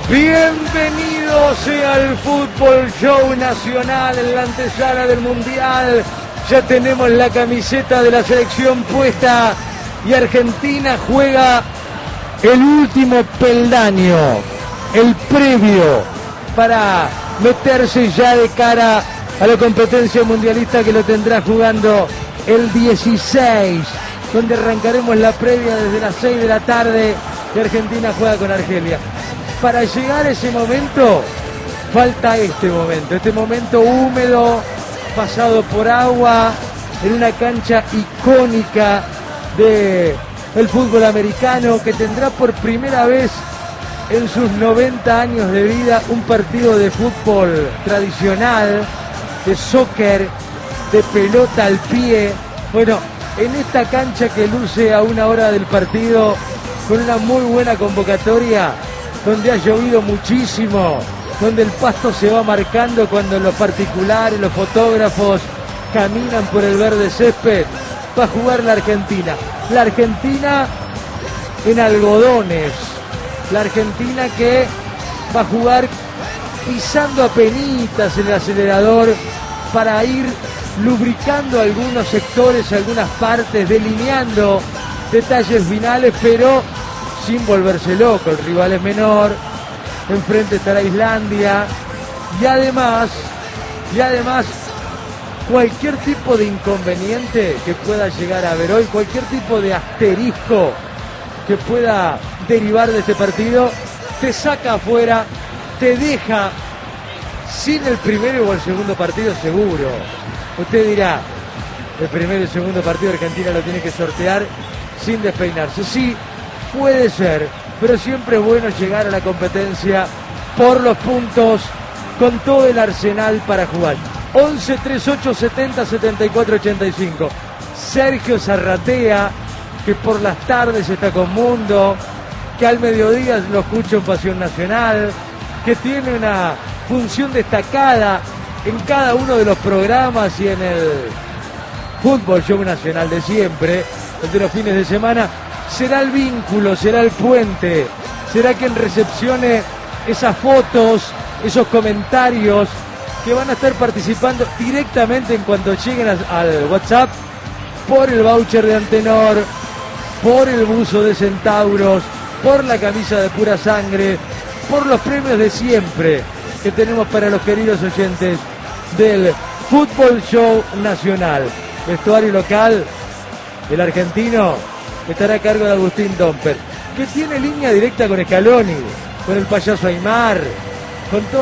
Bienvenido sea el Fútbol Show Nacional en la antesala del Mundial. Ya tenemos la camiseta de la selección puesta y Argentina juega el último peldaño, el previo, para meterse ya de cara a la competencia mundialista que lo tendrá jugando el 16, donde arrancaremos la previa desde las 6 de la tarde y Argentina juega con Argelia. Para llegar a ese momento, falta este momento húmedo, pasado por agua, en una cancha icónica del fútbol americano, que tendrá por primera vez en sus 90 años de vida un partido de fútbol tradicional, de soccer, de pelota al pie. Bueno, en esta cancha que luce a una hora del partido, con una muy buena convocatoria, donde ha llovido muchísimo, donde el pasto se va marcando cuando los particulares, los fotógrafos caminan por el verde césped, va a jugar la Argentina. La Argentina en algodones, la Argentina que va a jugar pisando apenitas en el acelerador para ir lubricando algunos sectores, algunas partes, delineando detalles finales, pero sin volverse loco. El rival es menor, enfrente estará Islandia y además cualquier tipo de inconveniente que pueda llegar a haber hoy, cualquier tipo de asterisco que pueda derivar de este partido, te saca afuera, te deja sin el primero o el segundo partido seguro. Usted dirá, el primero y el segundo partido Argentina lo tiene que sortear sin despeinarse. Sí, puede ser, pero siempre es bueno llegar a la competencia por los puntos, con todo el arsenal para jugar. 11 38 70 74 85. Sergio Zarratea, que por las tardes está con Mundo, que al mediodía lo escucha en Pasión Nacional, que tiene una función destacada en cada uno de los programas y en el Fútbol Show Nacional de siempre, el de los fines de semana. Será el vínculo, será el puente, será quien recepcione esas fotos, esos comentarios que van a estar participando directamente en cuanto lleguen al WhatsApp, por el voucher de Antenor, por el buzo de Centauros, por la camisa de Pura Sangre, por los premios de siempre que tenemos para los queridos oyentes del Fútbol Show Nacional. Vestuario local, el argentino estará a cargo de Agustín Domper, que tiene línea directa con Scaloni, con el payaso Aymar, con todo.